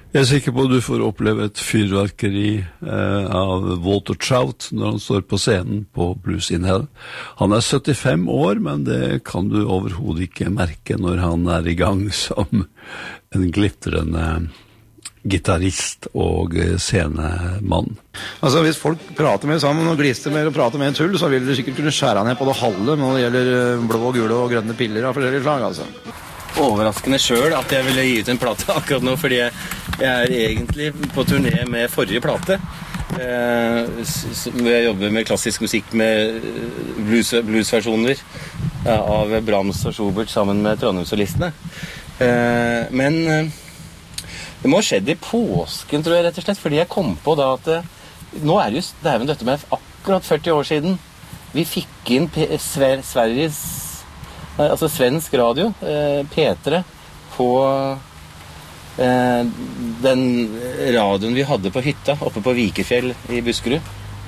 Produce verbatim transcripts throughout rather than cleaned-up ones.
Jeg er sikker på at du får oppleve et fyrverkeri eh, av Walter Trout når han står på scenen på Blues in Hell. Han er syttifem år, men det kan du overhodet ikke merke når han er i gang som en glitrende gitarrist og scenemann. Altså, hvis folk prater mer sammen og glister mer og prater mer tull, så vil de sikkert kunne skjære ned på det halve når det gjelder blå, gule og grønne piller av forskjellige slag, altså. Overraskende selv at jeg ville gi ut en plate akkurat nå, fordi jeg, jeg er egentlig på turné med forrige plate. Eh, jeg jobber med klassisk musikk med blues, bluesversjoner ja, av Brahms og Schubert sammen med Trondheimssolistene. Eh, men eh, det må ha skjedd i påsken, tror jeg, rett og slett, fordi jeg kom på da at eh, nå er det jo det er jo dette med akkurat førti år siden vi fikk inn P- Sver- Sveriges altså svensk radio, eh, P tre, på eh, den radioen vi hadde på hytta oppe på Vikefjell i Buskerud.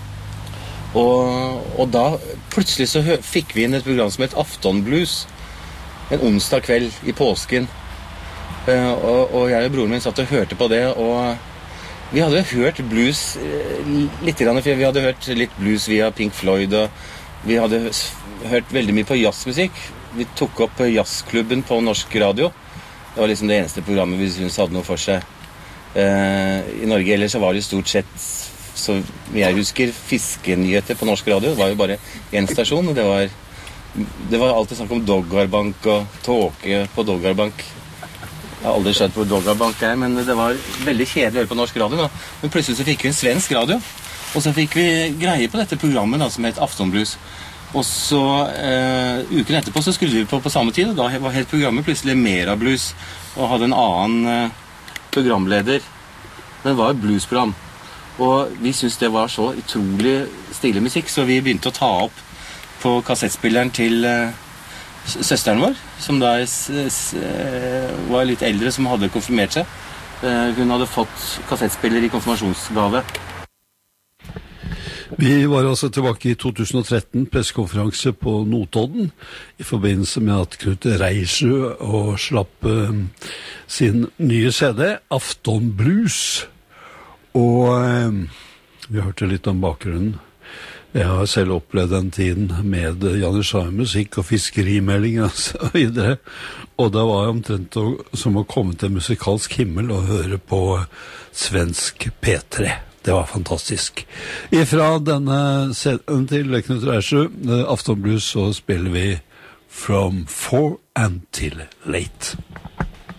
Og, og da plutselig så hø- fikk vi inn et program som het Aftonblues, en onsdag kveld i påsken. Eh, og, og jeg og broren min satt og hørte på det, og vi hadde hørt blues eh, litt grann, for vi hadde hørt litt blues via Pink Floyd, og vi hadde hørt veldig mye på jazzmusikk. Vi tok opp jazzklubben på norsk radio. Det var liksom det eneste programmet vi syntes hadde noe for seg eh, i Norge. Ellers så var det stort sett, så jeg husker, fiskenyheter på norsk radio. Det var jo bare en stasjon, og det var, det var alltid snakk om Doggerbank og tåke på Doggerbank. Jeg har aldri skjønt hvor Doggerbank er, men det var veldig kjedelig å høre på norsk radio. Da. Men plutselig så fikk vi en svensk radio, og så fikk vi greie på dette programmet da, som het Aftonblues. Og så eh, uken etterpå så skulle vi på på samme tid, og da var helt programmet plutselig Mera Blues, og hadde en annen eh, programleder. Men det var et bluesprogram. Og vi syntes det var så utrolig stilig musikk, så vi begynte å ta opp på kassettspilleren til eh, søsteren vår, som da s- s- var litt eldre, som hadde konfirmert seg. Eh, hun hadde fått kassettspiller i konfirmasjonsgave. Vi var altså tilbake i to tusen og tretten, pressekonferanse på Notodden, i forbindelse med at Knut Reisjø og slapp uh, sin nye C D, Aftonblues. Og uh, vi hørte litt om bakgrunnen. Jeg har selv opplevd den tiden med Janitsjar-musikk og fiskerimelding og så videre. Og det var omtrent å, som å komme til musikalsk himmel og høre på svensk P tre. Det var fantastisk. Ifra denne scenen til Knut Reisjø, Aftonblues, så spiller vi From Four Until Late.